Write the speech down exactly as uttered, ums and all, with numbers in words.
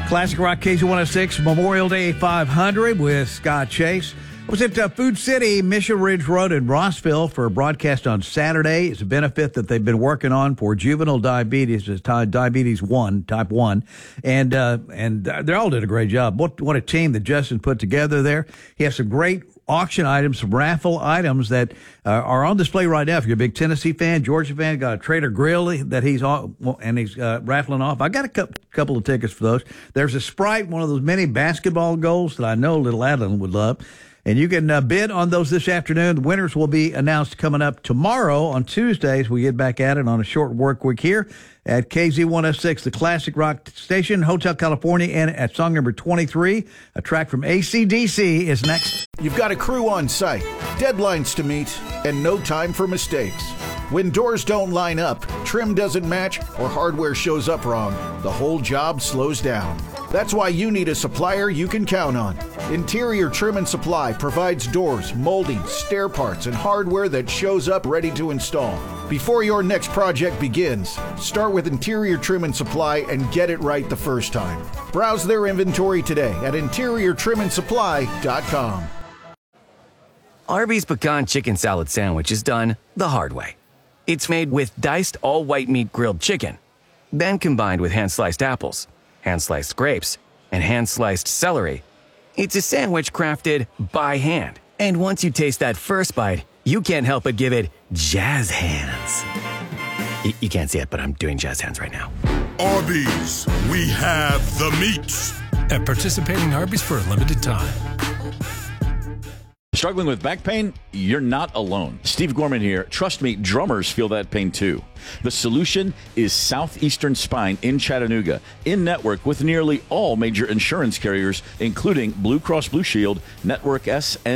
Classic Rock K Z one oh six Memorial Day five hundred with Scott Chase. I was at uh, Food City, Mission Ridge Road in Rossville for a broadcast on Saturday. It's a benefit that they've been working on for juvenile diabetes, it's ty- diabetes one, type one. And uh, and they all did a great job. What, what a team that Justin put together there. He has some great auction items, some raffle items that uh, are on display right now. If you're a big Tennessee fan, Georgia fan, got a Trader Grill that he's on, and he's uh, raffling off. I got a cu- couple of tickets for those. There's a Sprite, one of those mini basketball goals that I know little Adeline would love. And you can uh, bid on those this afternoon. The winners will be announced coming up tomorrow on Tuesdays. We get back at it on a short work week here at K Z one oh six, the Classic Rock Station, Hotel California, and at song number twenty-three. A track from A C D C is next. You've got a crew on site, deadlines to meet, and no time for mistakes. When doors don't line up, trim doesn't match, or hardware shows up wrong, the whole job slows down. That's why you need a supplier you can count on. Interior Trim and Supply provides doors, moldings, stair parts, and hardware that shows up ready to install. Before your next project begins, start with Interior Trim and Supply and get it right the first time. Browse their inventory today at interior trim and supply dot com. Arby's Pecan Chicken Salad Sandwich is done the hard way. It's made with diced all-white meat grilled chicken, then combined with hand-sliced apples, hand-sliced grapes, and hand-sliced celery. It's a sandwich crafted by hand. And once you taste that first bite, you can't help but give it jazz hands. Y- you can't see it, but I'm doing jazz hands right now. Arby's, we have the meats. At participating Arby's for a limited time. Struggling with back pain? You're not alone. Steve Gorman here. Trust me, drummers feel that pain too. The solution is Southeastern Spine in Chattanooga, in network with nearly all major insurance carriers, including Blue Cross Blue Shield, Network S, and